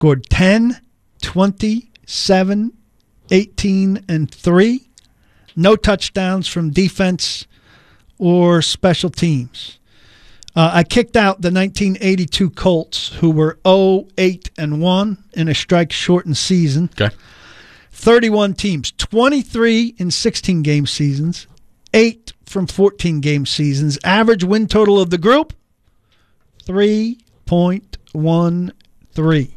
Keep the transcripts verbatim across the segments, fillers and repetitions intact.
scored ten, twenty-seven, eighteen, and three. No touchdowns from defense or special teams. Uh, I kicked out the nineteen eighty-two Colts, who were oh, eight, and one in a strike-shortened season. Okay. thirty-one teams, twenty-three in sixteen-game seasons, eight from fourteen-game seasons. Average win total of the group, three point one three.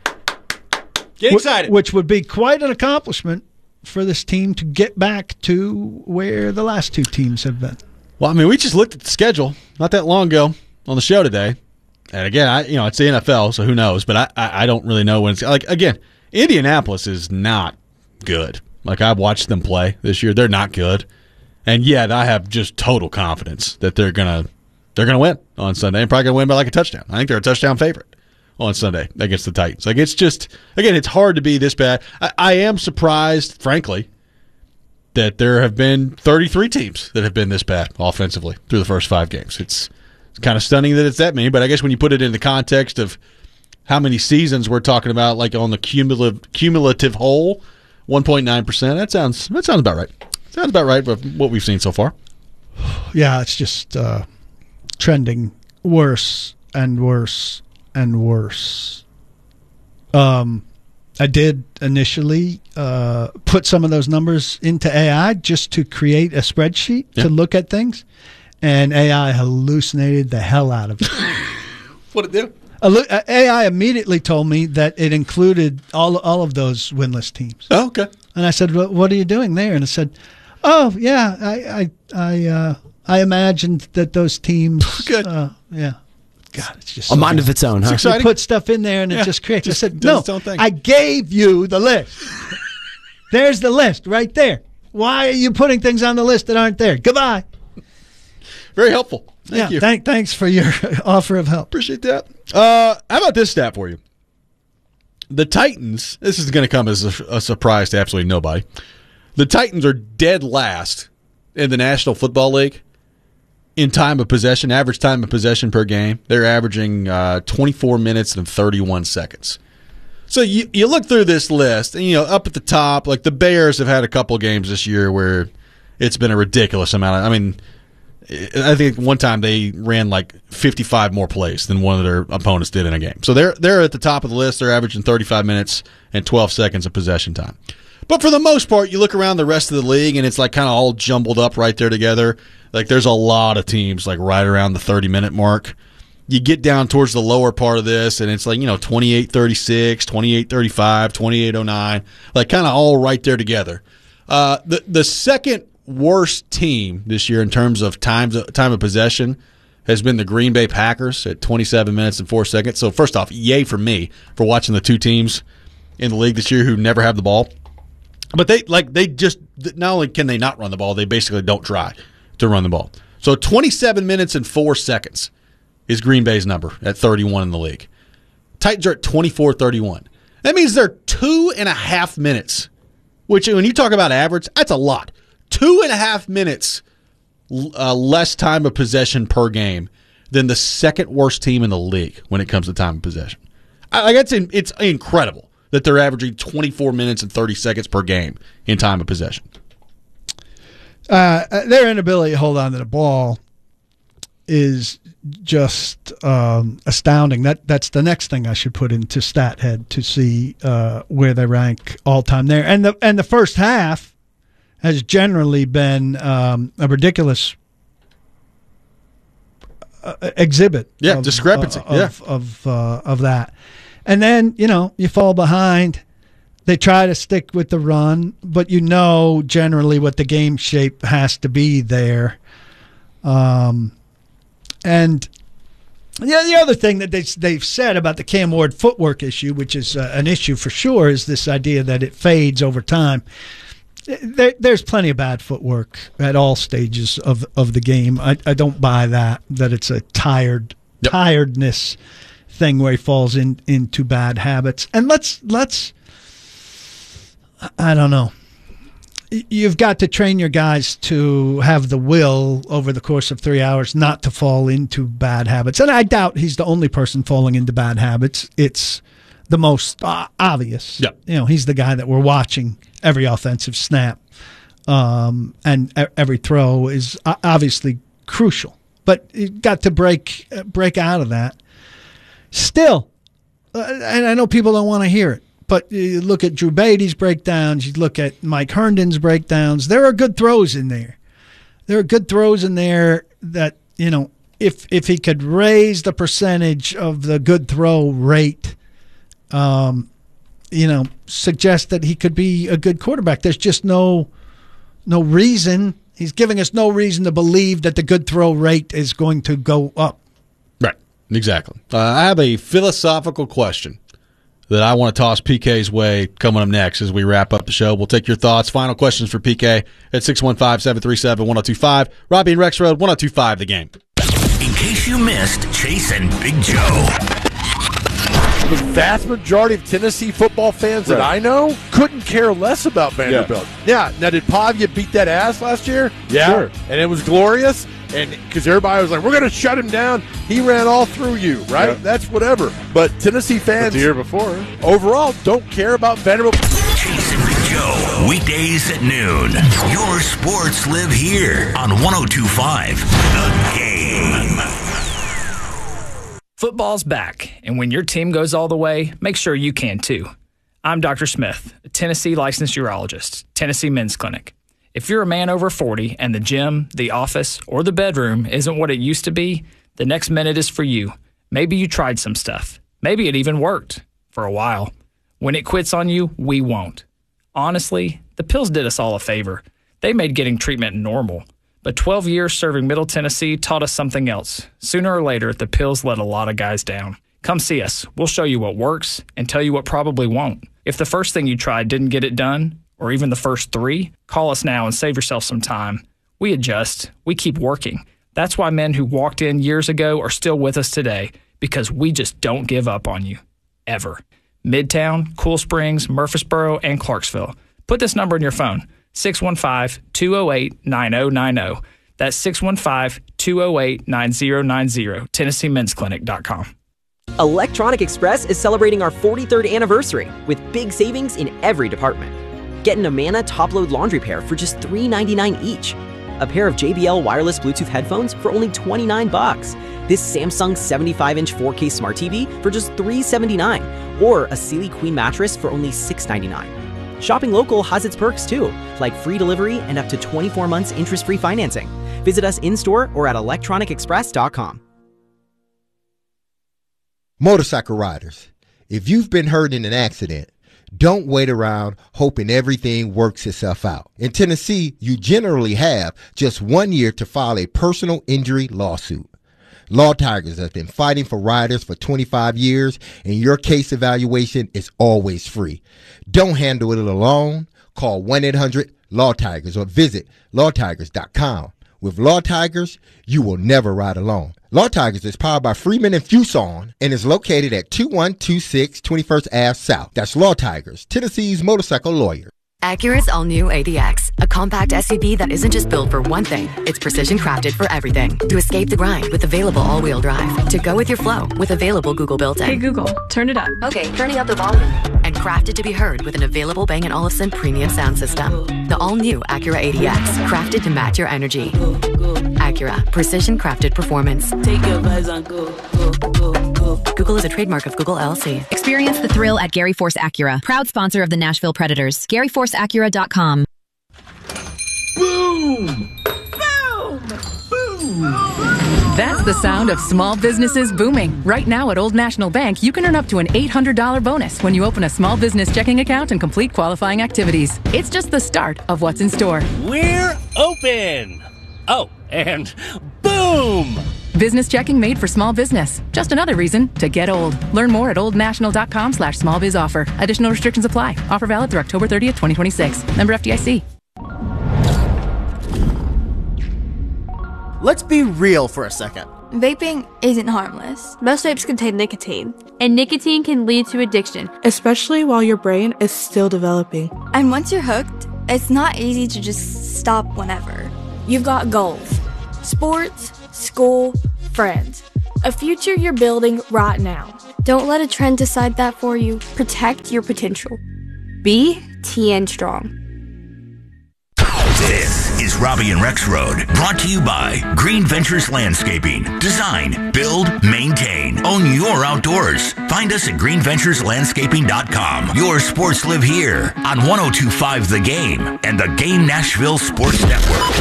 Get excited. Which would be quite an accomplishment for this team to get back to where the last two teams have been. Well, I mean, we just looked at the schedule not that long ago on the show today. And again, I you know, it's the N F L, so who knows? But I, I, I don't really know when it's – like, again, Indianapolis is not good. Like, I've watched them play this year. They're not good. And, yet, I have just total confidence that they're going to they're gonna win on Sunday and probably going to win by like a touchdown. I think they're a touchdown favorite on Sunday against the Titans. Like, it's just – again, it's hard to be this bad. I, I am surprised, frankly, that there have been thirty-three teams that have been this bad offensively through the first five games. It's, it's kind of stunning that it's that many, but I guess when you put it in the context of how many seasons we're talking about, like on the cumulative cumulative whole, one point nine percent, that sounds that sounds about right. Sounds about right with what we've seen so far. Yeah, it's just uh, trending worse and worse and worse. Um. I did initially uh, put some of those numbers into A I just to create a spreadsheet yeah. to look at things, and A I hallucinated the hell out of it. What'd it do? A I immediately told me that it included all all of those winless teams. Oh, okay. And I said, well, "What are you doing there?" And it said, "Oh, yeah, I I I, uh, I imagined that those teams." Good. Uh, yeah. God, it's just a so mind bad. of its own, huh? You put stuff in there and it yeah, just creates. just I said, does no, its own thing. I gave you the list. There's the list right there. Why are you putting things on the list that aren't there? Goodbye. Very helpful. Thank yeah, you. Thank, thanks for your offer of help. Appreciate that. Uh, how about this stat for you? The Titans, this is going to come as a, a surprise to absolutely nobody. The Titans are dead last in the National Football League in time of possession, average time of possession per game. They're averaging uh, twenty-four minutes and thirty-one seconds. So you you look through this list, and you know up at the top, like the Bears have had a couple games this year where it's been a ridiculous amount of, I mean, I think one time they ran like fifty-five more plays than one of their opponents did in a game. So they're they're at the top of the list. They're averaging thirty-five minutes and twelve seconds of possession time. But for the most part, you look around the rest of the league, and it's like kind of all jumbled up right there together. Like there's a lot of teams like right around the thirty-minute mark. You get down towards the lower part of this, and it's like, you know, twenty-eight thirty-six, twenty-eight thirty-five, twenty-eight oh nine, like kind of all right there together. Uh, the the second worst team this year in terms of times time of possession has been the Green Bay Packers at twenty-seven minutes and four seconds. So first off, yay for me for watching the two teams in the league this year who never have the ball. But they like they just not only can they not run the ball, they basically don't try to run the ball. So twenty-seven minutes and four seconds is Green Bay's number at thirty-one in the league. Titans are at twenty-four thirty-one. That means they're two and a half minutes, which when you talk about average, that's a lot. Two and a half minutes uh, less time of possession per game than the second worst team in the league when it comes to time of possession. I, I it's, it's incredible that they're averaging twenty-four minutes and thirty seconds per game in time of possession. Uh, their inability to hold on to the ball is just um, astounding. That that's the next thing I should put into StatHead to see uh, where they rank all time there. And the and the first half has generally been um, a ridiculous uh, exhibit. Yeah, of, discrepancy. Uh, yeah. of of, uh, of that. And then, you know, you fall behind. They try to stick with the run, but you know generally what the game shape has to be there. Um, and yeah, the other thing that they, they've said about the Cam Ward footwork issue, which is uh, an issue for sure, is this idea that it fades over time. There, there's plenty of bad footwork at all stages of, of the game. I, I don't buy that, that it's a tired yep. tiredness thing where he falls in into bad habits. And let's let's I don't know. You've got to train your guys to have the will over the course of three hours not to fall into bad habits. And I doubt he's the only person falling into bad habits. It's the most uh, obvious. Yep. You know, he's the guy that we're watching every offensive snap, um, and e- every throw is uh, obviously crucial. But you got to break uh, break out of that. Still, uh, and I know people don't want to hear it, but you look at Drew Beatty's breakdowns, you look at Mike Herndon's breakdowns, there are good throws in there. There are good throws in there that, you know, if if he could raise the percentage of the good throw rate, um, you know, suggest that he could be a good quarterback. There's just no no reason. He's giving us no reason to believe that the good throw rate is going to go up. Right. Exactly. Uh, I have a philosophical question that I want to toss P K's way coming up next as we wrap up the show. We'll take your thoughts. Final questions for P K at six one five, seven three seven, one oh two five. Robbie and Rex Road, one oh two five The Game. In case you missed Chase and Big Joe. The vast majority of Tennessee football fans right. that I know couldn't care less about Vanderbilt. Yeah. yeah. Now, did Pavia beat that ass last year? Yeah. Sure. And it was glorious. And because everybody was like, we're going to shut him down. He ran all through you, right? Yeah. That's whatever. But Tennessee fans, but the year before, overall, don't care about Vanderbilt. Chase and Big Joe, weekdays at noon. Your sports live here on one oh two five The Game. Football's back, and when your team goes all the way, make sure you can too. I'm Doctor Smith, a Tennessee licensed urologist, Tennessee Men's Clinic. If you're a man over forty and the gym, the office, or the bedroom isn't what it used to be, the next minute is for you. Maybe you tried some stuff. Maybe it even worked for a while. When it quits on you, we won't. Honestly, the pills did us all a favor. They made getting treatment normal. But twelve years serving Middle Tennessee taught us something else. Sooner or later, the pills let a lot of guys down. Come see us. We'll show you what works and tell you what probably won't. If the first thing you tried didn't get it done, or even the first three, call us now and save yourself some time. We adjust. We keep working. That's why men who walked in years ago are still with us today, because we just don't give up on you. Ever. Midtown, Cool Springs, Murfreesboro, and Clarksville. Put this number in your phone. six one five, two oh eight, nine oh nine oh. That's six one five, two oh eight, nine oh nine oh. Tennessee Men's Clinic dot com. Electronic Express is celebrating our forty-third anniversary with big savings in every department. Get an Amana top-load laundry pair for just three ninety-nine each. A pair of J B L wireless Bluetooth headphones for only twenty-nine bucks. This Samsung seventy-five inch four K smart T V for just three seventy-nine. Or a Sealy Queen mattress for only six ninety-nine. Shopping local has its perks too, like free delivery and up to twenty-four months interest-free financing. Visit us in-store or at electronic express dot com. Motorcycle riders, if you've been hurt in an accident, don't wait around hoping everything works itself out. In Tennessee, you generally have just one year to file a personal injury lawsuit. Law Tigers has been fighting for riders for twenty-five years, and your case evaluation is always free. Don't handle it alone. Call one eight hundred law tigers or visit law tigers dot com. With Law Tigers, you will never ride alone. Law Tigers is powered by Freeman and Fuson and is located at two one two six twenty-first Avenue South. That's Law Tigers, Tennessee's motorcycle lawyer. Acura's all-new A D X, a compact S U V that isn't just built for one thing, it's precision crafted for everything. To escape the grind with available all-wheel drive. To go with your flow with available Google built-in. Hey Google, turn it up. Okay, turning up the volume. And crafted to be heard with an available Bang and Olufsen premium sound system. The all-new Acura A D X, crafted to match your energy. Acura, precision crafted performance. Take your vibes and go, go, go, go. Google is a trademark of Google L L C. Experience the thrill at Gary Force Acura, proud sponsor of the Nashville Predators. Gary Force Acura dot com. Boom! Boom! Boom! That's the sound of small businesses booming. Right now at Old National Bank, you can earn up to an eight hundred dollars bonus when you open a small business checking account and complete qualifying activities. It's just the start of what's in store. We're open! Oh, and boom! Business checking made for small business. Just another reason to get old. Learn more at old national dot com slash small biz offer. Additional restrictions apply. Offer valid through October thirtieth, twenty twenty-six. Member F D I C. Let's be real for a second. Vaping isn't harmless. Most vapes contain nicotine. And nicotine can lead to addiction. Especially while your brain is still developing. And once you're hooked, it's not easy to just stop whenever. You've got goals. Sports, school, friends. A future you're building right now. Don't let a trend decide that for you. Protect your potential. Be T N Strong. This is Robbie and Rex Road, brought to you by Green Ventures Landscaping. Design, build, maintain, own your outdoors. Find us at green ventures landscaping dot com. Your sports live here on one oh two point five The Game and the Game Nashville Sports Network.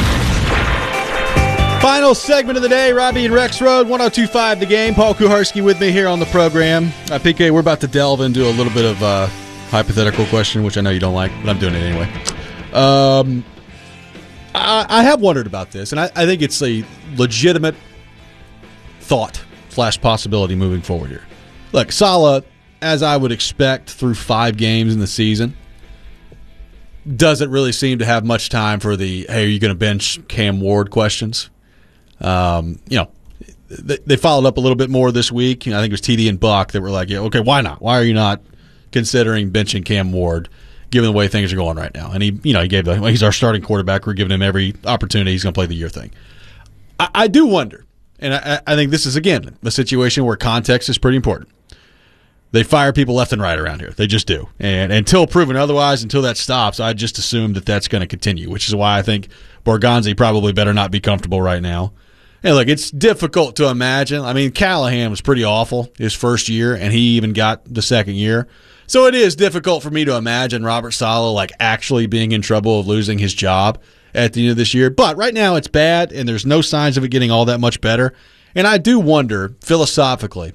Final segment of the day, Robbie and Rex Road, one oh two point five The Game. Paul Kuharski with me here on the program. Uh, P K, we're about to delve into a little bit of a uh, hypothetical question, which I know you don't like, but I'm doing it anyway. Um... I, I have wondered about this, and I, I think it's a legitimate thought slash possibility moving forward here. Look, Saleh, as I would expect through five games in the season, doesn't really seem to have much time for the, hey, are you going to bench Cam Ward questions? Um, you know, they, they followed up a little bit more this week. You know, I think it was T D and Buck that were like, yeah, okay, why not? Why are you not considering benching Cam Ward, given the way things are going right now? And he, you know, he gave the, well, he's our starting quarterback. We're giving him every opportunity. He's going to play the year thing. I, I do wonder, and I, I think this is, again, a situation where context is pretty important. They fire people left and right around here. They just do. And until proven otherwise, until that stops, I just assume that that's going to continue, which is why I think Borgonzi probably better not be comfortable right now. And look, it's difficult to imagine. I mean, Callahan was pretty awful his first year, and he even got the second year. So it is difficult for me to imagine Robert Saleh like actually being in trouble of losing his job at the end of this year. But right now it's bad, and there's no signs of it getting all that much better. And I do wonder, philosophically,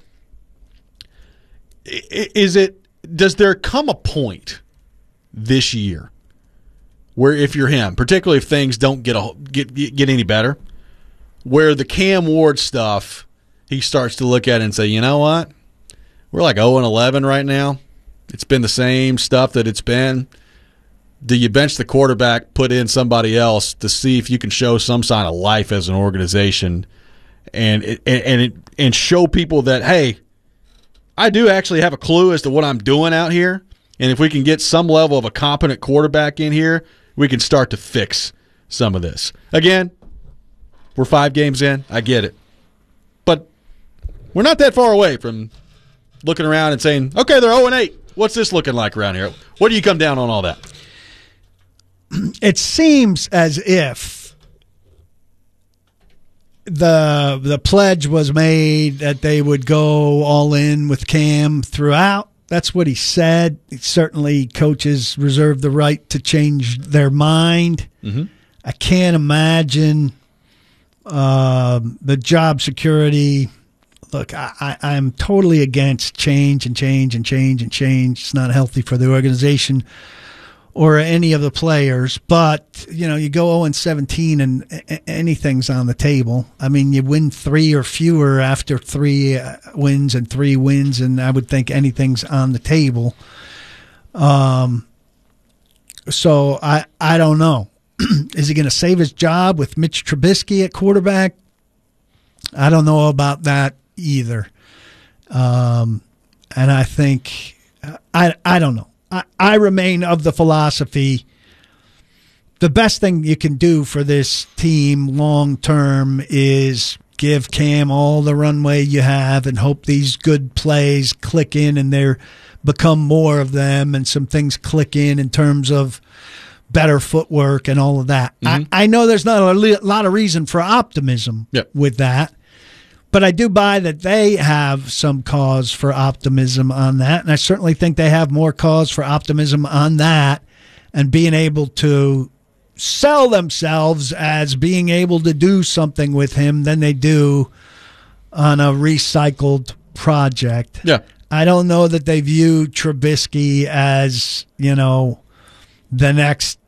is it does there come a point this year where if you're him, particularly if things don't get a, get get any better, where the Cam Ward stuff, he starts to look at it and say, you know what, we're like oh and eleven right now. It's been the same stuff that it's been. Do you bench the quarterback, put in somebody else to see if you can show some sign of life as an organization, and and and, it, and show people that, hey, I do actually have a clue as to what I'm doing out here, and if we can get some level of a competent quarterback in here, we can start to fix some of this. Again, we're five games in. I get it. But we're not that far away from looking around and saying, okay, they're oh and eight. What's this looking like around here? What do you come down on all that? It seems as if the the pledge was made that they would go all in with Cam throughout. That's what he said. Certainly, coaches reserve the right to change their mind. Mm-hmm. I can't imagine uh, the job security. Look, I, I, I'm totally against change and change and change and change. It's not healthy for the organization or any of the players. But, you know, you go oh and seventeen and anything's on the table. I mean, you win three or fewer after three wins and three wins, and I would think anything's on the table. Um. So I, I don't know. Is he going to save his job with Mitch Trubisky at quarterback? I don't know about that either. Um, and I think, I I don't know. I, I remain of the philosophy, the best thing you can do for this team long term is give Cam all the runway you have and hope these good plays click in and there become more of them and some things click in in terms of better footwork and all of that. Mm-hmm. I, I know there's not a lot of reason for optimism yep. with that. But I do buy that they have some cause for optimism on that, and I certainly think they have more cause for optimism on that and being able to sell themselves as being able to do something with him than they do on a recycled project. Yeah. I don't know that they view Trubisky as, you know, the next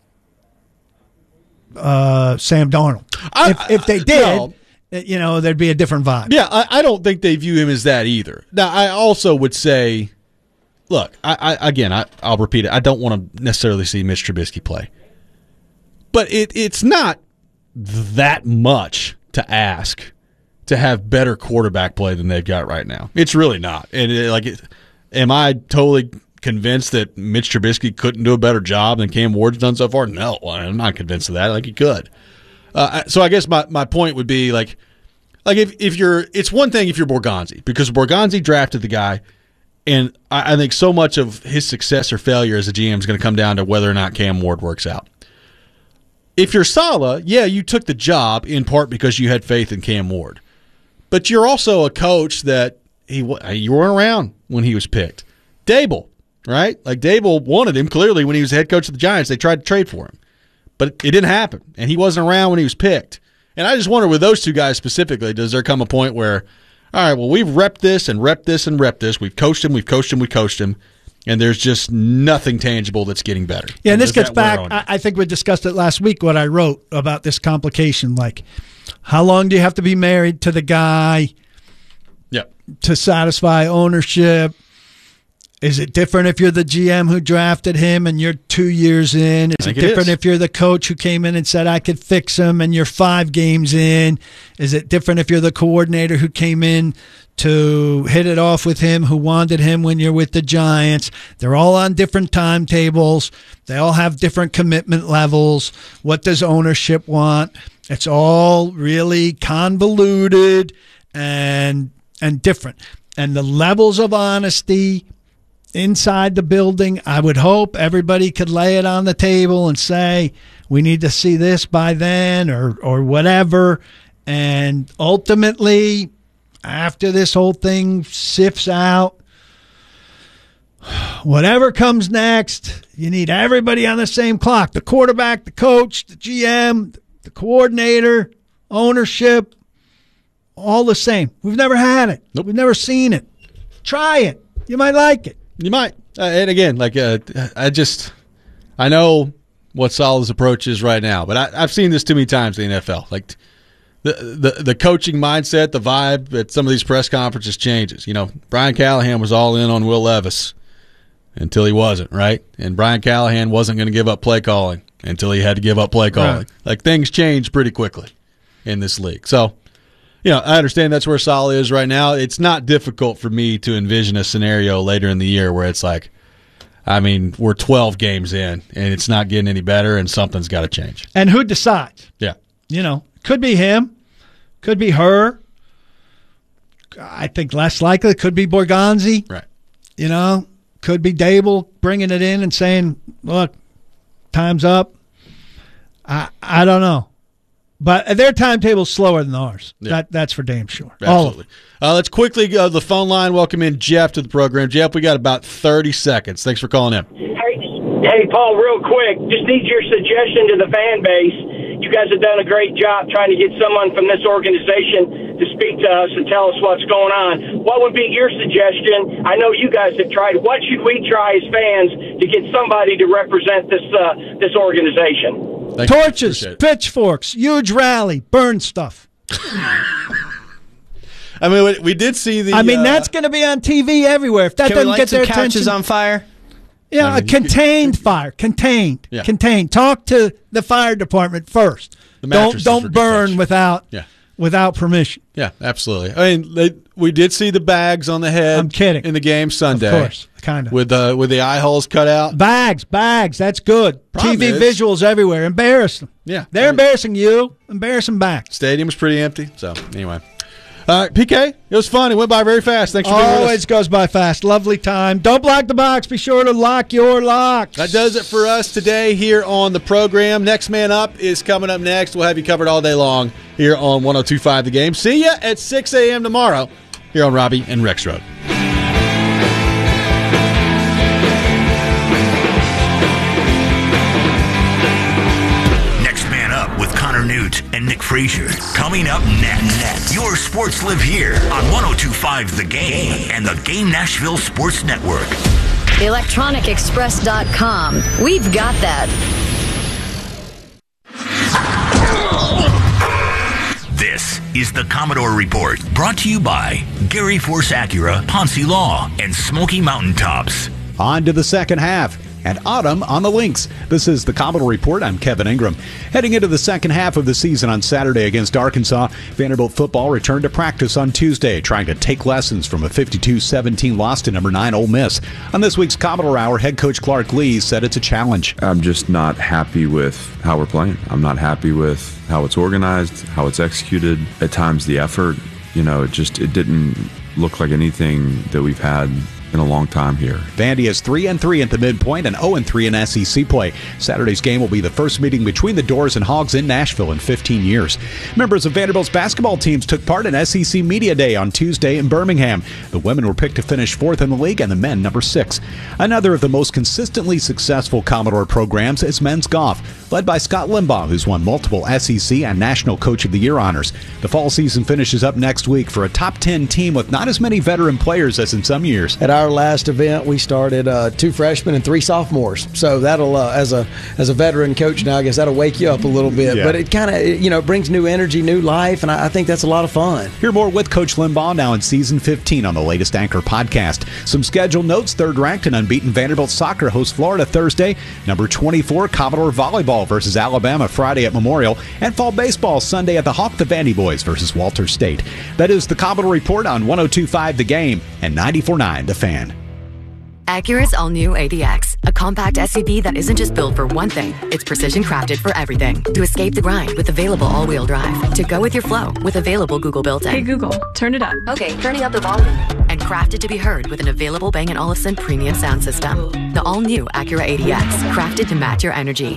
uh, Sam Darnold. I, if, if they did... No. You know, there'd be a different vibe. Yeah, I, I don't think they view him as that either. Now, I also would say, look, I, I again, I, I'll repeat it. I don't want to necessarily see Mitch Trubisky play. But it it's not that much to ask to have better quarterback play than they've got right now. It's really not. And it, like, it, am I totally convinced that Mitch Trubisky couldn't do a better job than Cam Ward's done so far? No, I'm not convinced of that. I think he could. Uh, so I guess my, my point would be like, like if, if you're, it's one thing if you're Borgonzi because Borgonzi drafted the guy And I, I think so much of his success or failure as a G M is going to come down to whether or not Cam Ward works out. If you're Saleh, yeah, you took the job in part because you had faith in Cam Ward. But you're also a coach that he you weren't around when he was picked. Dable, right? Like Dable wanted him clearly when he was the head coach of the Giants. They tried to trade for him. But it didn't happen, and he wasn't around when he was picked. And I just wonder with those two guys specifically, does there come a point where, all right, well, we've repped this and repped this and repped this. We've coached him, we've coached him, we've coached him. And there's just nothing tangible that's getting better. Yeah, and this Does gets back, I, I think we discussed it last week, what I wrote about this complication. Like, how long do you have to be married to the guy yep. to satisfy ownership? Is it different if you're the G M who drafted him and you're two years in? Is it different it is. if you're the coach who came in and said, I could fix him, and you're five games in? Is it different if you're the coordinator who came in to hit it off with him, who wanted him when you're with the Giants? They're all on different timetables. They all have different commitment levels. What does ownership want? It's all really convoluted and and different. And the levels of honesty inside the building, I would hope everybody could lay it on the table and say, we need to see this by then, or or whatever. And ultimately, after this whole thing sifts out, whatever comes next, you need everybody on the same clock. The quarterback, the coach, the G M, the coordinator, ownership, all the same. We've never had it. Nope. We've never seen it. Try it. You might like it. You might. Uh, and again, like uh, I just, I know what Saleh's approach is right now, but I, I've seen this too many times in the N F L. Like the, the the coaching mindset, the vibe at some of these press conferences changes. You know, Brian Callahan was all in on Will Levis until he wasn't, right? And Brian Callahan wasn't going to give up play calling until he had to give up play calling. Right. Like things change pretty quickly in this league. So, you know, I understand that's where Saleh is right now. It's not difficult for me to envision a scenario later in the year where it's like, I mean, we're twelve games in, and it's not getting any better, and something's got to change. And who decides? Yeah. You know, could be him, could be her. I think less likely. Could be Borgonzi. Right. You know, could be Dable bringing it in and saying, look, time's up. I I don't know. But their timetable's slower than ours. Yeah. That That's for damn sure. Absolutely. Uh, let's quickly go to the phone line. Welcome in Jeff to the program. Jeff, we got about thirty seconds. Thanks for calling in. Hey, hey, Paul, real quick. Just need your suggestion to the fan base. You guys have done a great job trying to get someone from this organization to speak to us and tell us what's going on. What would be your suggestion? I know you guys have tried. What should we try as fans to get somebody to represent this uh, this organization? Thank Torches, pitchforks, huge rally, burn stuff. I mean, we, we did see the. I mean, uh, that's going to be on T V everywhere. If that Can doesn't we light get some their couches attention, on fire. Yeah, I mean, a contained fire, contained, Yeah. contained. Talk to the fire department first. The don't mattresses were don't good burn touch. without Yeah. without permission. Yeah, absolutely. I mean, they, we did see the bags on the head. I'm kidding. In the game Sunday, Of course, kind of. with uh, with the eye holes cut out. Bags, bags. That's good. Problem T V is- visuals everywhere. Embarrass them. Yeah, They're embarrassing you. Embarrass them back. Stadium was pretty empty. So anyway, uh, P K, it was fun. It went by very fast. Thanks for being with us. Always goes by fast. Lovely time. Don't block the box. Be sure to lock your locks. That does it for us today here on the program. Next Man Up is coming up next. We'll have you covered all day long here on one oh two point five The Game. See ya at six a.m. tomorrow here on Robbie and Rex Road. Next Man Up with Connor Newt and Nick Frazier. Coming up next. Your sports live here on one oh two point five The Game and the Game Nashville Sports Network. electronic express dot com. We've got that. This is the Commodore Report, brought to you by Gary Force Acura, Ponce Law, and Smoky Mountain Tops. On to the second half. And autumn on the links. This is the Commodore Report. I'm Kevin Ingram. Heading into the second half of the season on Saturday against Arkansas, Vanderbilt football returned to practice on Tuesday, trying to take lessons from a fifty-two seventeen loss to number nine Ole Miss. On this week's Commodore Hour, head coach Clark Lee said it's a challenge. I'm just not happy with how we're playing. I'm not happy with how it's organized, how it's executed. At times, the effort, you know, it just it didn't look like anything that we've had in a long time here. Vandy is three and three at the midpoint and oh and three in S E C play. Saturday's game will be the first meeting between the Doors and Hogs in Nashville in fifteen years. Members of Vanderbilt's basketball teams took part in S E C Media Day on Tuesday in Birmingham. The women were picked to finish fourth in the league and the men number six. Another of the most consistently successful Commodore programs is men's golf, led by Scott Limbaugh, who's won multiple S E C and National Coach of the Year honors. The fall season finishes up next week for a top ten team with not as many veteran players as in some years. At our last event, we started uh, two freshmen and three sophomores. So that'll, uh, as a as a veteran coach now, I guess that'll wake you up a little bit. Yeah. But it kind of, you know, brings new energy, new life, and I, I think that's a lot of fun. Hear more with Coach Limbaugh now in season fifteen on the latest Anchor podcast. Some schedule notes: third-ranked and unbeaten Vanderbilt soccer hosts Florida Thursday. Number twenty-four Commodore volleyball versus Alabama Friday at Memorial, and fall baseball Sunday at the Hawk the Vandy Boys versus Walter State. That is the Commodore Report on one oh two point five The Game and ninety-four point nine The Fan. Acura's all-new A D X, a compact S U V that isn't just built for one thing, it's precision crafted for everything. To escape the grind with available all-wheel drive. To go with your flow with available Google built-in. Hey Google, turn it up. Okay, turning up the volume. And crafted to be heard with an available Bang and Olufsen premium sound system. The all-new Acura A D X, crafted to match your energy.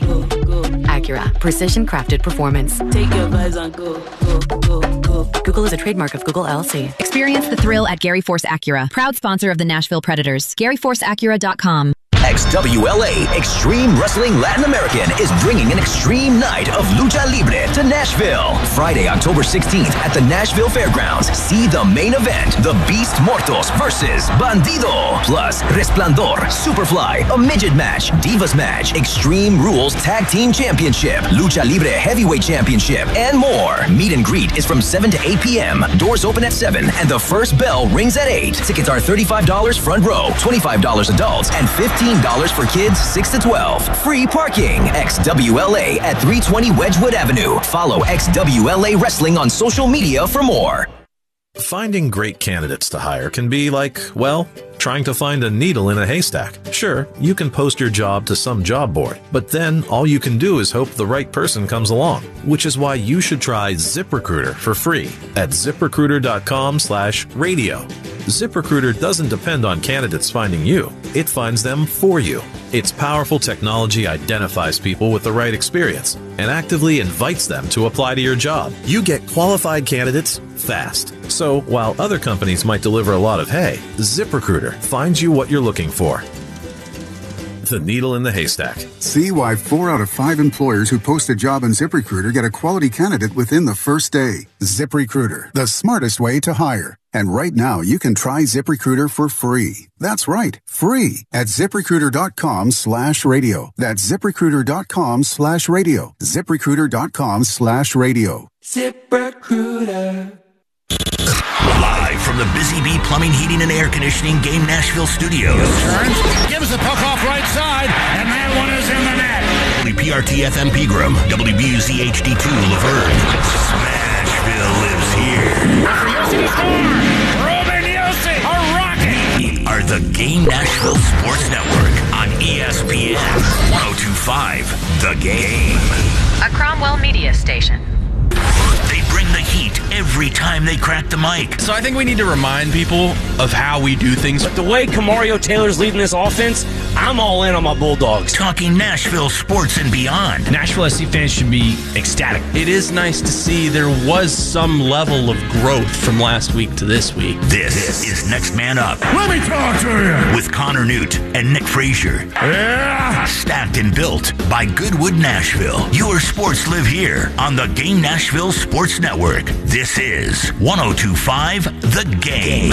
Acura, precision crafted performance. Take your vibes on go, go, go, go. Google is a trademark of Google L L C. Experience the thrill at Gary Force Acura, proud sponsor of the Nashville Predators. Gary Force Acura dot com. X W L A Extreme Wrestling Latin American is bringing an extreme night of lucha libre to Nashville. Friday, October sixteenth at the Nashville Fairgrounds. See the main event, the Beast Mortos versus Bandido. Plus, Resplandor, Superfly, a midget match, Divas match, Extreme Rules Tag Team Championship, Lucha Libre Heavyweight Championship, and more. Meet and greet is from seven to eight p.m. Doors open at seven, and the first bell rings at eight. Tickets are thirty-five dollars front row, twenty-five dollars adults, and fifteen dollars for kids six to twelve. Free parking. X W L A at three twenty Wedgwood Avenue. Follow X W L A Wrestling on social media for more. Finding great candidates to hire can be like, well, trying to find a needle in a haystack. Sure, you can post your job to some job board, but then all you can do is hope the right person comes along, which is why you should try ZipRecruiter for free at ZipRecruiter.com slash radio. ZipRecruiter doesn't depend on candidates finding you. It finds them for you. Its powerful technology identifies people with the right experience and actively invites them to apply to your job. You get qualified candidates fast. So while other companies might deliver a lot of hay, ZipRecruiter finds you what you're looking for. The needle in the haystack. See why four out of five employers who post a job on ZipRecruiter get a quality candidate within the first day. ZipRecruiter, the smartest way to hire. And right now, you can try ZipRecruiter for free. That's right, free at ZipRecruiter.com slash radio. That's ZipRecruiter.com slash radio. ZipRecruiter.com slash radio. ZipRecruiter. Live from the Busy Bee Plumbing, Heating, and Air Conditioning Game Nashville Studios. Turns, gives the puck off right side, and that one is in the net. W P R T F M Pegram, W B U Z H D two Laverne. Smashville lives here. After Yossi score, Ruben Yossi, a rocket. We are the Game Nashville Sports Network on E S P N one oh two point five The Game. A Cromwell Media Station. They bring the heat every time they crack the mic. So I think we need to remind people of how we do things. But the way Kamario Taylor's leading this offense, I'm all in on my Bulldogs. Talking Nashville sports and beyond. Nashville S C fans should be ecstatic. It is nice to see there was some level of growth from last week to this week. This, this is Next Man Up. Let me talk to you. With Connor Newt and Nick Frazier. Yeah. Stacked and built by Goodwood Nashville. Your sports live here on the Game Nashville Sports Network. This is one oh two point five The Game.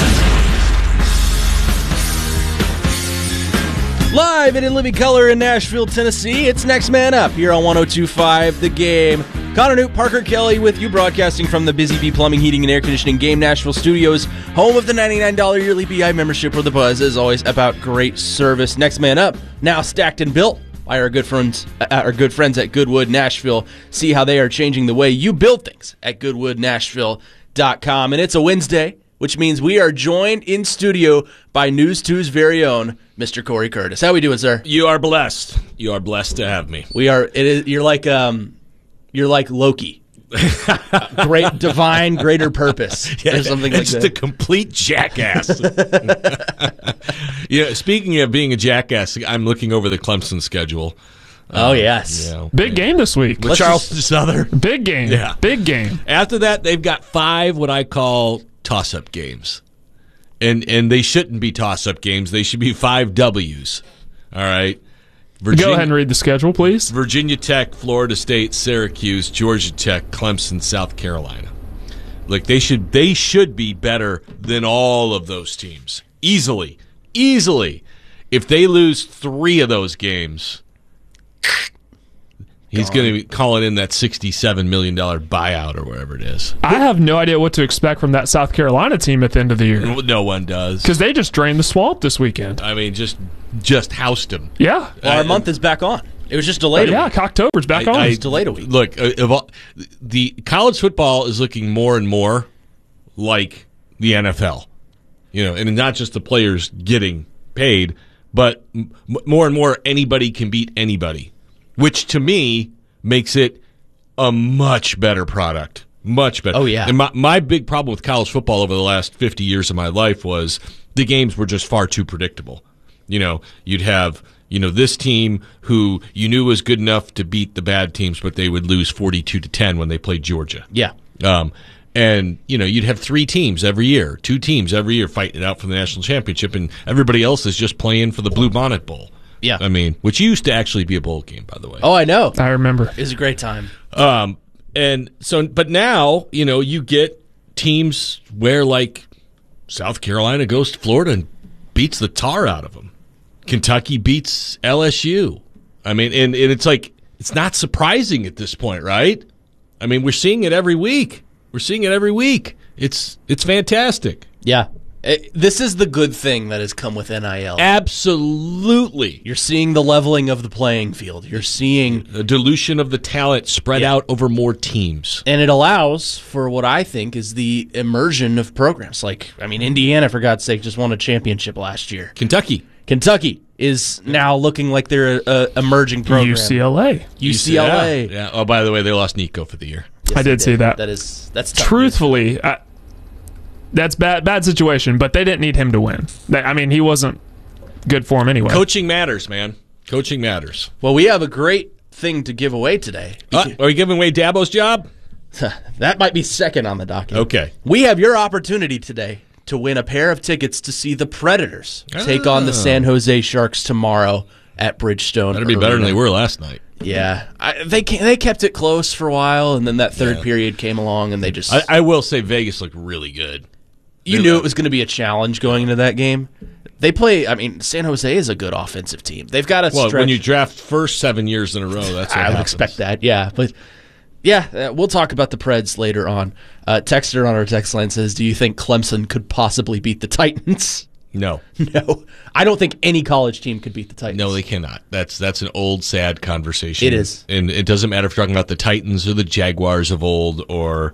Live and in living color in Nashville, Tennessee, it's Next Man Up here on one oh two point five The Game. Connor Newt, Parker Kelly with you, broadcasting from the Busy Bee Plumbing, Heating, and Air Conditioning Game Nashville Studios, home of the ninety-nine dollars yearly B I membership, where the buzz is always about great service. Next Man Up, now stacked and built by our good friends, uh, our good friends at Goodwood Nashville. See how they are changing the way you build things at Goodwood Nashville dot com. And it's a Wednesday, which means we are joined in studio by News two's very own Mister Corey Curtis. How we doing, sir? You are blessed. You are blessed to have me. We are. It is. You're like um, you're like Loki. great, divine, greater purpose, yeah, or something like it's that. It's the complete jackass. Yeah. Speaking of being a jackass, I'm looking over the Clemson schedule. Oh, um, yes. You know, big game this week. With Charleston just, Southern. Big game. Yeah. Big game. After that, they've got five what I call toss-up games. And and they shouldn't be toss-up games. They should be five W's. All right? Virginia, Go ahead and read the schedule, please. Virginia Tech, Florida State, Syracuse, Georgia Tech, Clemson, South Carolina. Like, they should they should be better than all of those teams. Easily. Easily. If they lose three of those games, he's going to be calling in that sixty-seven million dollars buyout or whatever it is. I have no idea what to expect from that South Carolina team at the end of the year. No one does. Because they just drained the swamp this weekend. I mean, just just housed him. Yeah. Well, our uh, month is back on. It was just delayed yeah, a week. Yeah, October's back I, on. I, it's delayed a week. Look, uh, the college football is looking more and more like the N F L. You know, and not just the players getting paid, but m- more and more anybody can beat anybody, which to me makes it a much better product. Much better. Oh, yeah. And my, my big problem with college football over the last fifty years of my life was the games were just far too predictable. You know, you'd have, you know, this team who you knew was good enough to beat the bad teams, but they would lose forty-two to ten when they played Georgia. Yeah. Um, and, you know, you'd have three teams every year, two teams every year fighting it out for the national championship, and everybody else is just playing for the Blue Bonnet Bowl. Yeah. I mean, which used to actually be a bowl game, by the way. Oh, I know. I remember. It was a great time. Um, and so, but now, you know, you get teams where, like, South Carolina goes to Florida and beats the tar out of them. Kentucky beats L S U. I mean, and, and it's like, it's not surprising at this point, right? I mean, we're seeing it every week. We're seeing it every week. It's it's fantastic. Yeah. It, this is the good thing that has come with N I L. Absolutely. You're seeing the leveling of the playing field. You're seeing the dilution of the talent spread yeah. out over more teams. And it allows for what I think is the immersion of programs. Like, I mean, Indiana, for God's sake, just won a championship last year. Kentucky. Kentucky is now looking like they're a, a emerging program. U C L A. U C L A. Yeah. yeah. Oh, by the way, they lost Nico for the year. Yes, I did, did see that. That is that's tough. Truthfully, I, that's bad bad situation, but they didn't need him to win. I mean, he wasn't good for him anyway. Coaching matters, man. Coaching matters. Well, we have a great thing to give away today. Uh, are you giving away Dabo's job? That might be second on the docket. Okay. We have your opportunity today to win a pair of tickets to see the Predators oh. take on the San Jose Sharks tomorrow at Bridgestone. That'd be better than they were last night. Yeah, I, they they kept it close for a while, and then that third yeah. period came along, and they just. I, I will say Vegas looked really good. You they knew looked. It was going to be a challenge going into that game. They play. I mean, San Jose is a good offensive team. They've got a well, stretch. when you draft first seven years in a row, that's what I happens. would expect that. Yeah, but yeah, uh, we'll talk about the Preds later on. Uh, Texter on our text line says, "Do you think Clemson could possibly beat the Titans?" No, no. I don't think any college team could beat the Titans. No, they cannot. That's that's an old, sad conversation. It is, and it doesn't matter if you're talking about the Titans or the Jaguars of old or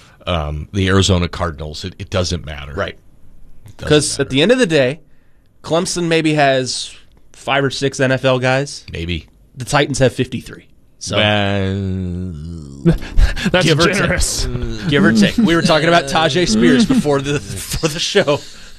um, the Arizona Cardinals. It, it doesn't matter, right? Because at the end of the day, Clemson maybe has five or six N F L guys. Maybe the Titans have fifty-three. So uh, that's give generous. Or take. Give or take. We were talking about Tajay Spears before the before the show.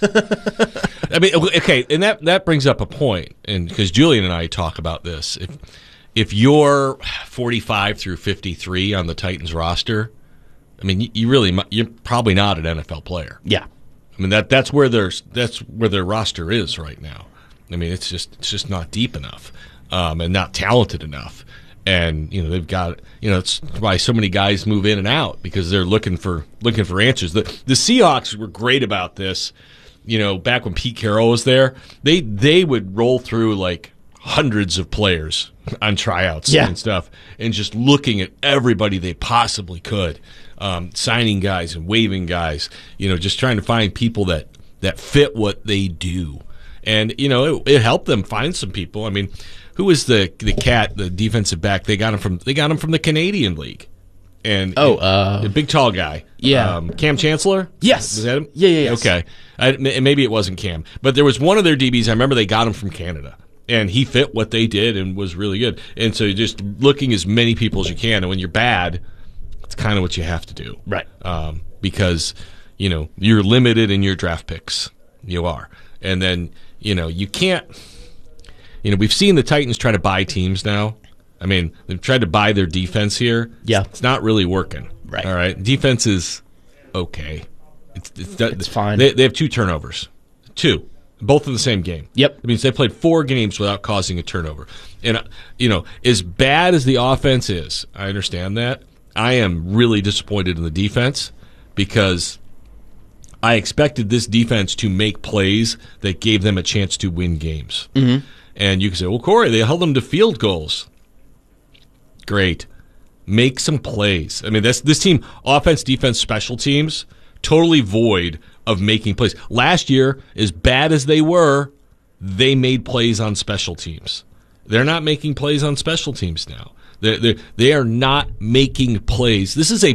I mean, okay, and that, that brings up a point, and because Julian and I talk about this, if if you're forty-five through fifty-three on the Titans roster, I mean, you, you really you're probably not an N F L player. Yeah, I mean that that's where their that's where their roster is right now. I mean, it's just it's just not deep enough, um, and not talented enough. And you know they've got you know it's why so many guys move in and out because they're looking for looking for answers. The the Seahawks were great about this. You know, back when Pete Carroll was there, they they would roll through like hundreds of players on tryouts yeah. and stuff, and just looking at everybody they possibly could, um, signing guys and waiving guys. You know, just trying to find people that that fit what they do, and you know, it, it helped them find some people. I mean, who was the the cat, the defensive back? They got him from they got him from the Canadian League. And oh, uh, the big tall guy, yeah, um, Cam Chancellor. Yes, was that him? Yeah, yeah, yes. Okay, I, maybe it wasn't Cam, but there was one of their D Bs. I remember they got him from Canada, and he fit what they did and was really good. And so, just looking as many people as you can, and when you're bad, it's It's kind of what you have to do. Right. Um, because, you know, you're limited in your draft picks. You are. And then, you know, you can't, you know, we've seen the Titans try to buy teams now. I mean, they've tried to buy their defense here. Yeah. It's not really working. Right. All right. Defense is okay. It's, it's, It's fine. They, they have two turnovers. Two. Both in the same game. Yep. It means they played four games without causing a turnover. And, uh, you know, as bad as the offense is, I understand that. I am really disappointed in the defense because I expected this defense to make plays that gave them a chance to win games. Mm-hmm. And you can say, well, Corey, they held them to field goals. Great. Make some plays. I mean, that's this team, offense, defense, special teams, totally void of making plays. Last year, as bad as they were, they made plays on special teams. They're not making plays on special teams now. They're, they're, they are not making plays. This is a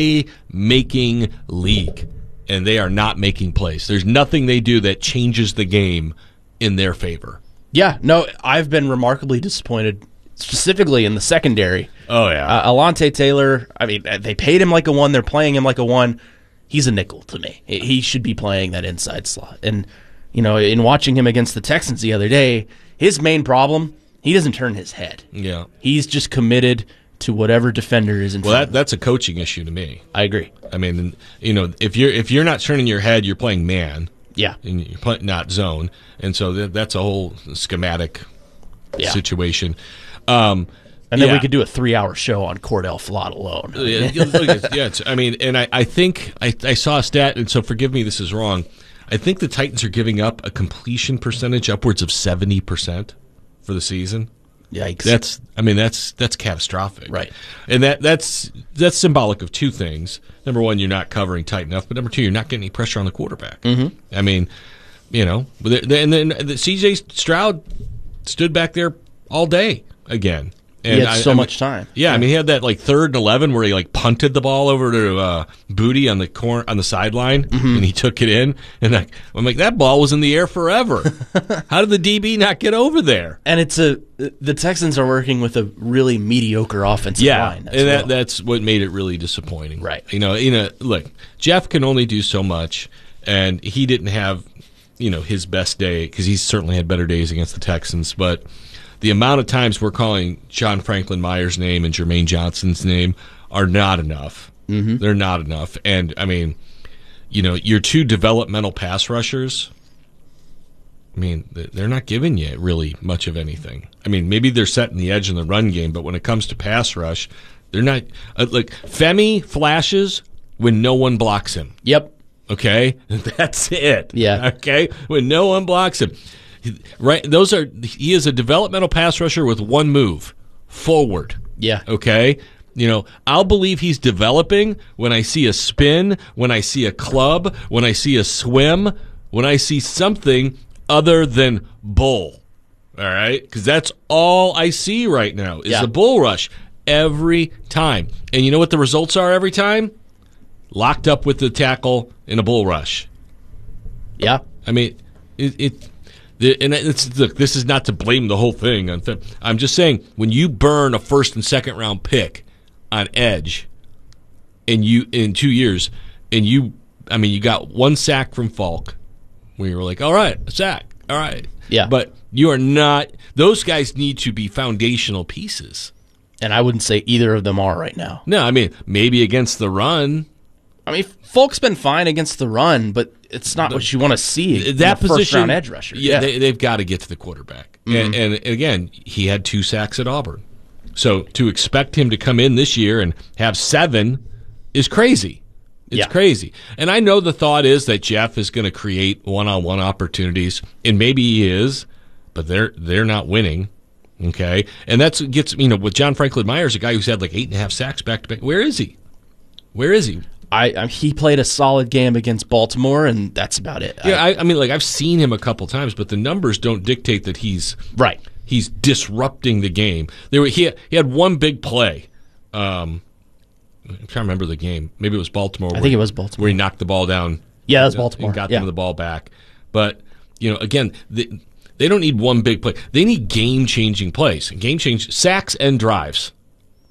play-making league, and they are not making plays. There's nothing they do that changes the game in their favor. Yeah, no, I've been remarkably disappointed, specifically in the secondary. Oh, yeah. Uh, Alontae Taylor, I mean, they paid him like a one. They're playing him like a one. He's a nickel to me. He should be playing that inside slot. And, you know, in watching him against the Texans the other day, his main problem, he doesn't turn his head. Yeah. He's just committed to whatever defender is in well, front that, that's a coaching issue to me. I agree. I mean, you know, if you're if you're not turning your head, you're playing man. Yeah. And you're playing not zone. And so that, that's a whole schematic Yeah. situation. Um, and then yeah. we could do a three-hour show on Cordell Flott alone. yeah, yeah it's, I mean, and I, I think I, I saw a stat, and so forgive me, this is wrong. I think the Titans are giving up a completion percentage upwards of seventy percent for the season. Yikes! That's, I mean, that's that's catastrophic, right? And that that's that's symbolic of two things. Number one, you're not covering tight enough, but number two, you're not getting any pressure on the quarterback. Mm-hmm. I mean, you know, and then the C J Stroud stood back there all day again. And he had I, so I mean, much time. Yeah, yeah, I mean, he had that like third and eleven where he like punted the ball over to uh, Booty on the corner on the sideline, mm-hmm. and he took it in. And I, I'm like, that ball was in the air forever. How did the D B not get over there? And it's a the Texans are working with a really mediocre offensive yeah, line. and that, that's what made it really disappointing. Right. You know, you know, look, Jeff can only do so much, and he didn't have, you know, his best day because he's certainly had better days against the Texans, but the amount of times we're calling John Franklin Myers' name and Jermaine Johnson's name are not enough. Mm-hmm. They're not enough. And, I mean, you know, your two developmental pass rushers, I mean, they're not giving you really much of anything. I mean, maybe they're setting the edge in the run game, but when it comes to pass rush, they're not uh, – like, Femi flashes when no one blocks him. Yep. Okay? That's it. Yeah. Okay? When no one blocks him. Right, those are. He is a developmental pass rusher with one move, forward. Yeah. Okay. You know, I'll believe he's developing when I see a spin, when I see a club, when I see a swim, when I see something other than bull. All right, because that's all I see right now is yeah. a bull rush every time. And you know what the results are every time? Locked up with the tackle in a bull rush. Yeah. I mean, it. it And it's, look, this is not to blame the whole thing. I'm just saying, when you burn a first and second round pick on edge, and you in two years, and you, I mean, you got one sack from Falk, where you were like, all right, a sack, all right, yeah. But you are not. Those guys need to be foundational pieces, and I wouldn't say either of them are right now. No, I mean maybe against the run. I mean, Falk's been fine against the run, but it's not what you want to see. That in a position, first-round edge rusher. Yeah, yeah. They, they've got to get to the quarterback. Mm-hmm. And, and again, he had two sacks at Auburn. So to expect him to come in this year and have seven is crazy. It's yeah. crazy. And I know the thought is that Jeff is going to create one-on-one opportunities, and maybe he is, but they're they're not winning. Okay, and that's gets you know with John Franklin Myers, a guy who's had like eight and a half sacks back to back. Where is he? Where is he? I, I he played a solid game against Baltimore, and that's about it. Yeah, I, I mean, like I've seen him a couple times, but the numbers don't dictate that he's right. He's disrupting the game. There, were, he had, he had one big play. Um, I'm trying to remember the game. Maybe it was Baltimore. I think it was Baltimore where he knocked the ball down. Yeah, that was Baltimore. And got yeah. them the ball back. But you know, again, they, they don't need one big play. They need game-changing plays, game change sacks and drives.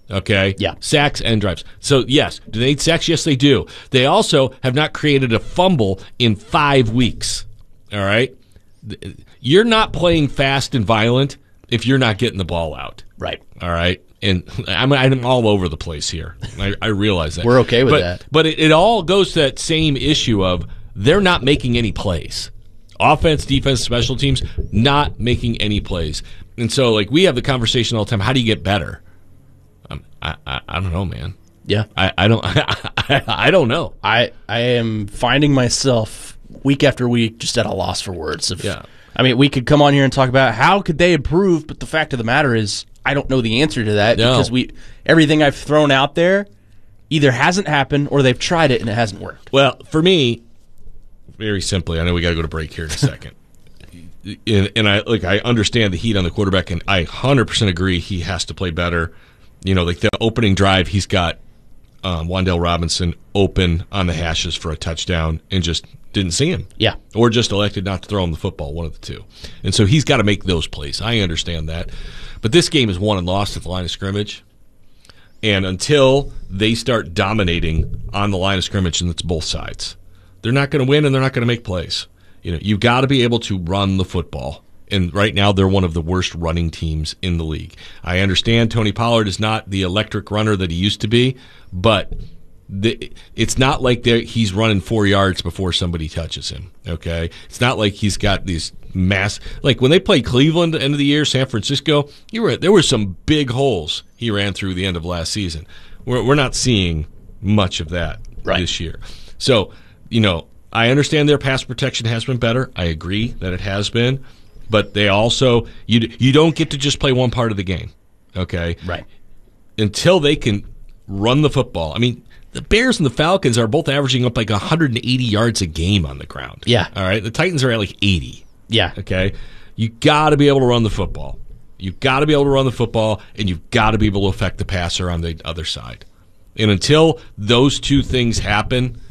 Okay? Yeah. Sacks and drives. So, yes. Do they need sacks? Yes, they do. They also have not created a fumble in five weeks. All right? You're not playing fast and violent if you're not getting the ball out. Right. All right? And I'm, I'm all over the place here. I, I realize that. We're okay with but, that. But it, it all goes to that same issue of they're not making any plays. Offense, defense, special teams, not making any plays. And so, like, we have the conversation all the time, how do you get better? Um, I, I I don't know, man. Yeah. I, I don't I, I don't know. I, I am finding myself week after week just at a loss for words. Of, Yeah. I mean, we could come on here and talk about how could they improve, but the fact of the matter is I don't know the answer to that No. because we everything I've thrown out there either hasn't happened or they've tried it and it hasn't worked. Well, for me, very simply, I know we got to go to break here in a second. and, and I like I understand the heat on the quarterback, and I one hundred percent agree he has to play better. You know, like the opening drive, he's got um, Wan'Dale Robinson open on the hashes for a touchdown and just didn't see him. Yeah. Or just elected not to throw him the football, one of the two. And so he's got to make those plays. I understand that. But this game is won and lost at the line of scrimmage. And until they start dominating on the line of scrimmage, and it's both sides, they're not going to win and they're not going to make plays. You know, you've got to be able to run the football. And right now, they're one of the worst running teams in the league. I understand Tony Pollard is not the electric runner that he used to be, but the, it's not like he's running four yards before somebody touches him, okay? It's not like he's got these mass – like when they played Cleveland at the end of the year, San Francisco, you were, there were some big holes he ran through the end of last season. We're, we're not seeing much of that right. this year. So, you know, I understand their pass protection has been better. I agree that it has been. But they also you you don't get to just play one part of the game, okay? Right. Until they can run the football. I mean, the Bears and the Falcons are both averaging up like one hundred eighty yards a game on the ground. Yeah. All right. The Titans are at like eighty. Yeah. Okay. You got to be able to run the football. You've got to be able to run the football, and you've got to be able to affect the passer on the other side. And until those two things happen,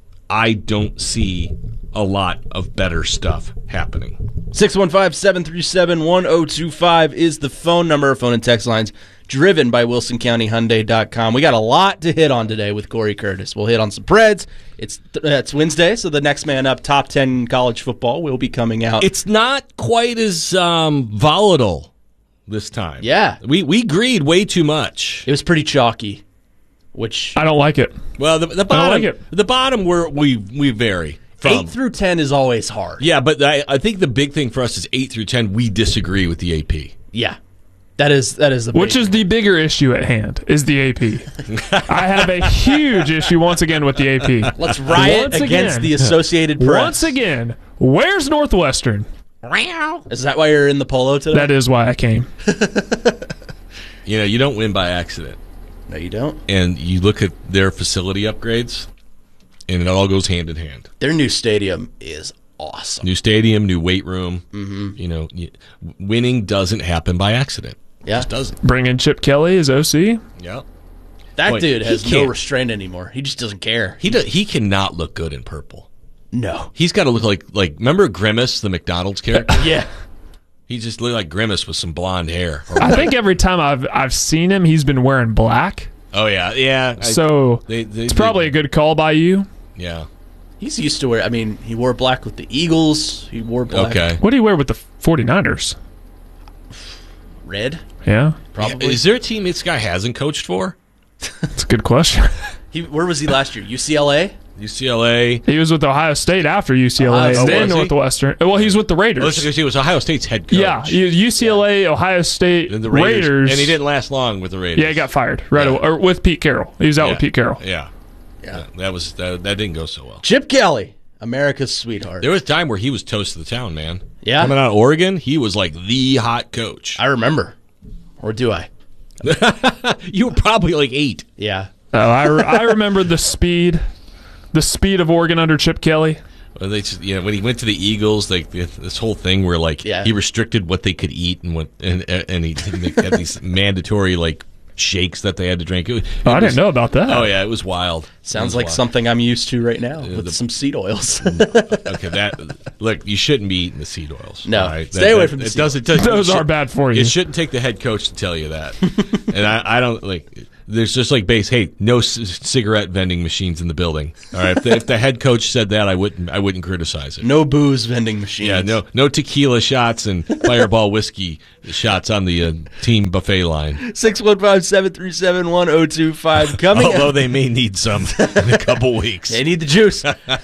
I don't see a lot of better stuff happening. six one five, seven three seven, one zero two five is the phone number. Phone and text lines driven by Wilson County Hyundai dot com. We got a lot to hit on today with Corey Curtis. We'll hit on some Preds. It's uh, it's Wednesday, so the next man up top ten college football will be coming out. It's not quite as um, volatile this time. Yeah. We, we agreed way too much. It was pretty chalky, which I don't like it. Well, the, the bottom, I don't like it. the bottom where we we vary. From. Eight through ten is always hard. Yeah, but I, I think the big thing for us is eight through ten. We disagree with the A P. Yeah, that is that is the which is the bigger issue at hand is the A P. I have a huge issue once again with the A P. Let's riot once against again, the Associated Press. Once again, where's Northwestern? Is that why you're in the polo today? That is why I came. You know, you don't win by accident. No, you don't. And you look at their facility upgrades, and it all goes hand in hand. Their new stadium is awesome. New stadium, new weight room. Mm-hmm. You know, winning doesn't happen by accident. Yeah. It just doesn't. Bring in Chip Kelly as O C. Yeah. That Boy, dude has he no can't- restraint anymore. He just doesn't care. He does, he cannot look good in purple. No. He's got to look like like remember Grimace, the McDonald's character? Yeah. He just looked like Grimace with some blonde hair. I think every time I've I've seen him, he's been wearing black. Oh yeah, yeah. I- So they- they- it's probably a good call by you. Yeah. He's used to wear, I mean, he wore black with the Eagles. He wore black. Okay. What do you wear with the 49ers? Red? Yeah. Probably. Is there a team this guy hasn't coached for? That's a good question. He, where was he last year? U C L A? U C L A. He was with Ohio State after U C L A, Ohio State. then Oh, was he? Northwestern. Well, he was with the Oh, Raiders. he was Ohio State's head coach. Yeah, U C L A, Ohio State, And the Raiders, Raiders, and he didn't last long with the Raiders. Yeah, he got fired right Yeah. away, or with Pete Carroll. He was out Yeah. with Pete Carroll. Yeah. yeah, That was that, that didn't go so well. Chip Kelly, America's sweetheart. There was a time where he was toast of the town, man. Yeah? Coming out of Oregon, he was like the hot coach. I remember. Or do I? You were probably like eight. Yeah. Oh, I, re- I remember the speed, the speed of Oregon under Chip Kelly. Well, they just, you know, when he went to the Eagles, like this whole thing where like Yeah. he restricted what they could eat and what and and he had these mandatory like shakes that they had to drink. It, it Oh, I was- didn't know about that. Oh yeah, it was wild. It Sounds was like wild. something I'm used to right now with the- some seed oils. Okay, that look, you shouldn't be eating the seed oils. No. all right? Stay That- away that- from the it seed doesn't- oils. it doesn't- Those it are should- bad for you. It shouldn't take the head coach to tell you that. And I, I don't like there's just like base. Hey, no c- cigarette vending machines in the building. All right, if the, if the head coach said that, I wouldn't. I wouldn't criticize it. No booze vending machines. Yeah, no, no tequila shots and Fireball whiskey shots on the uh, team buffet line. six one five, seven three seven, one oh two five. Coming Although up, they may need some in a couple weeks. They need the juice.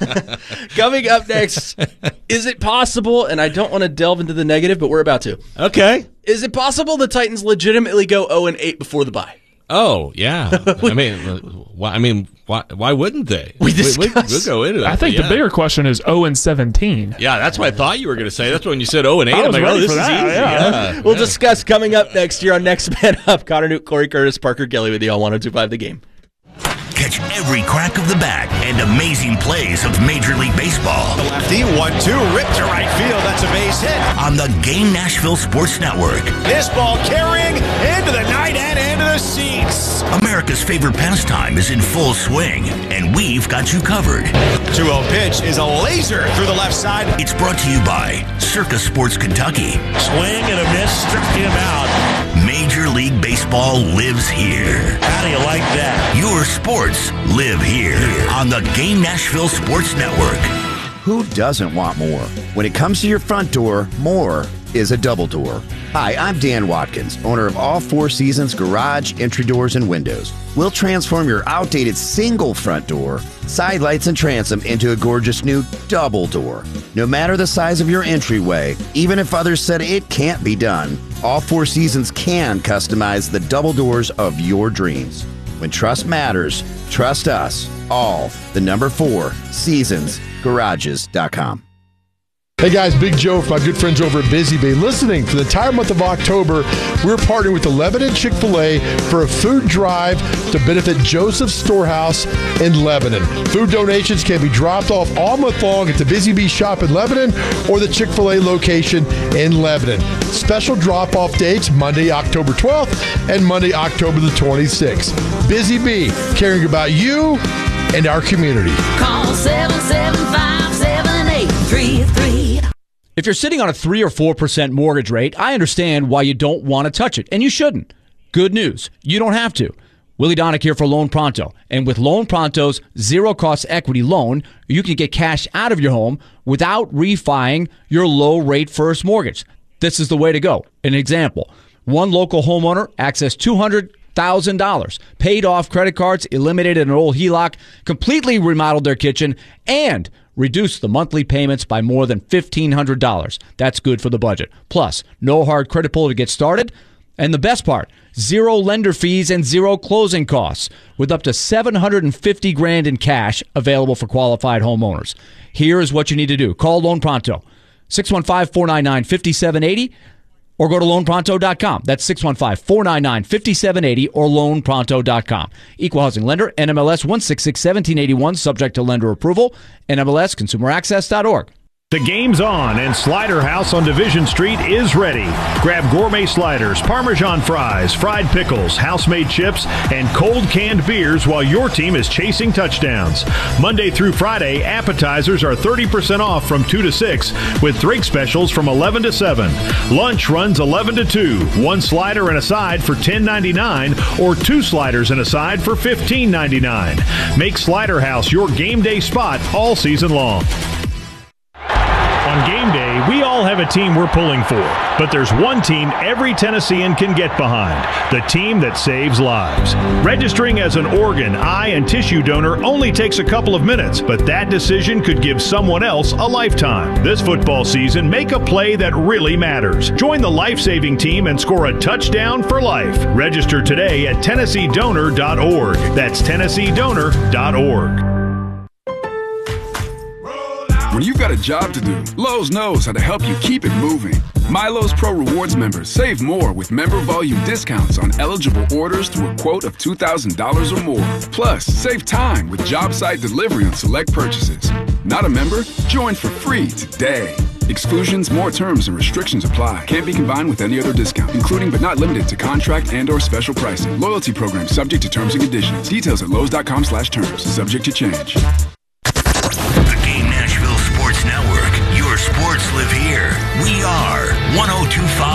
Coming up next, is it possible, and I don't want to delve into the negative, but we're about to. Okay. Is it possible the Titans legitimately go oh and eight before the bye? Oh, yeah. I mean, why, I mean, why, why wouldn't they? We discussed. We, we, we'll go into it. I think yeah. the bigger question is oh and seventeen. Yeah, that's what I thought you were going to say. That's when you said oh and eight. I I'm was like, ready oh, this for is that, easy. yeah. Yeah. We'll Yeah. discuss coming up next year on Next Man Up. Connor Newt, Corey Curtis, Parker Kelly with you on one oh two five The Game. Catch every crack of the bat and amazing plays of Major League Baseball. The lefty, one two, ripped to right field. That's a base hit. On the Game Nashville Sports Network. This ball carrying into the night and into the seats. America's favorite pastime is in full swing, and we've got you covered. two oh pitch is a laser through the left side. It's brought to you by Circa Sports Kentucky. Swing and a miss, struck him out. Major League Baseball lives here. How do you like that? Your sports live here on the Game Nashville Sports Network. Who doesn't want more? When it comes to your front door, more is a double door. Hi, I'm Dan Watkins, owner of All Four Seasons Garage, Entry Doors, and Windows. We'll transform your outdated single front door, side lights, and transom into a gorgeous new double door. No matter the size of your entryway, even if others said it can't be done, All Four Seasons can customize the double doors of your dreams. When trust matters, trust us. All, the number four, seasons garages dot com. Hey guys, Big Joe from my good friends over at Busy Bee. Listening, for the entire month of October, we're partnering with the Lebanon Chick-fil-A for a food drive to benefit Joseph's Storehouse in Lebanon. Food donations can be dropped off all month long at the Busy Bee shop in Lebanon or the Chick-fil-A location in Lebanon. Special drop-off dates, Monday, October twelfth and Monday, October the twenty-sixth. Busy Bee, caring about you and our community. Call seven seven five, seven eight three three. If you're sitting on a three or four percent mortgage rate, I understand why you don't want to touch it, and you shouldn't. Good news, you don't have to. Willie Donick here for Loan Pronto. And with Loan Pronto's zero-cost equity loan, you can get cash out of your home without refining your low-rate first mortgage. This is the way to go. An example, one local homeowner accessed two hundred thousand dollars, paid off credit cards, eliminated an old H E L O C, completely remodeled their kitchen, and reduced the monthly payments by more than fifteen hundred dollars. That's good for the budget. Plus, no hard credit pull to get started. And the best part, zero lender fees and zero closing costs, with up to seven hundred fifty grand in cash available for qualified homeowners. Here is what you need to do. Call Loan Pronto, six one five, four nine nine, five seven eight zero, or go to loan pronto dot com. That's six one five, four nine nine, five seven eight zero or loan pronto dot com. Equal housing lender, N M L S one six six, one seven eight one, subject to lender approval, N M L S consumer access dot org. The game's on, and Slider House on Division Street is ready. Grab gourmet sliders, Parmesan fries, fried pickles, house-made chips, and cold canned beers while your team is chasing touchdowns. Monday through Friday, appetizers are thirty percent off from two to six, with drink specials from eleven to seven. Lunch runs eleven to two. One slider and a side for ten ninety-nine, or two sliders and a side for fifteen ninety-nine. Make Slider House your game day spot all season long. On game day, we all have a team we're pulling for, but there's one team every Tennessean can get behind, the team that saves lives. Registering as an organ, eye, and tissue donor only takes a couple of minutes, but that decision could give someone else a lifetime. This football season, make a play that really matters. Join the life-saving team and score a touchdown for life. Register today at Tennessee Donor dot org. That's Tennessee Donor dot org. When you've got a job to do, Lowe's knows how to help you keep it moving. My Lowe's Pro Rewards members save more with member volume discounts on eligible orders through a quote of two thousand dollars or more. Plus, save time with job site delivery on select purchases. Not a member? Join for free today. Exclusions, more terms, and restrictions apply. Can't be combined with any other discount, including but not limited to contract and or special pricing. Loyalty program subject to terms and conditions. Details at lowes dot com slash terms. Subject to change. The Game Nashville Sports Network. Your sports live here. We are one oh two point five